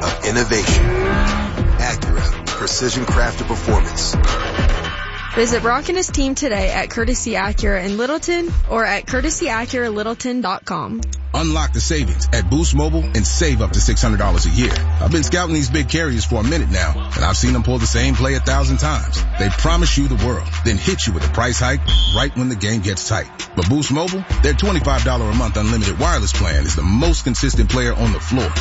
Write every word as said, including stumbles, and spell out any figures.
of innovation. Acura, precision crafted performance. Visit Brock and his team today at Courtesy Acura in Littleton or at courtesy acura littleton dot com. Unlock the savings at Boost Mobile and save up to six hundred dollars a year. I've been scouting these big carriers for a minute now, and I've seen them pull the same play a thousand times. They promise you the world, then hit you with a price hike right when the game gets tight. But Boost Mobile, their twenty-five dollars a month unlimited wireless plan is the most consistent player on the floor.